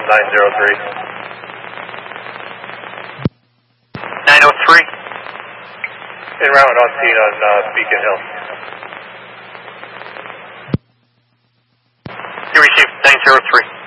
903. 903. En route on scene on Beacon Hill. You received 903.